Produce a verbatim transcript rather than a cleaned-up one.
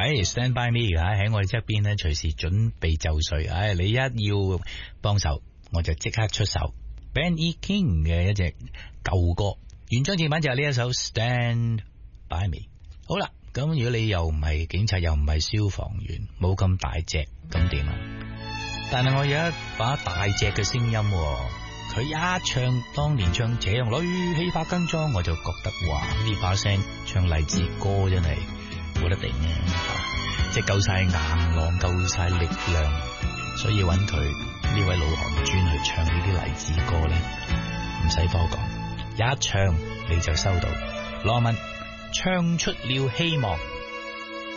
係 stand by me 啊，喺我哋側邊咧，隨時準備就緒。唉，你一要幫手，我就即刻出手。Ben E. King 嘅一隻舊歌，原裝正版就係呢一首 Stand by me。好啦，咁如果你又唔係警察，又唔係消防員，冇咁大隻，咁點啊？但係我有一把大隻嘅聲音，佢一唱當年唱這樣女起發跟妝，我就覺得哇，呢把聲唱勵志歌真係冇得頂啊！即係夠晒硬朗，夠晒力量，所以揾佢呢位老行專去唱呢啲勵志歌咧，唔使多講，一唱你就收到。羅文唱出了希望。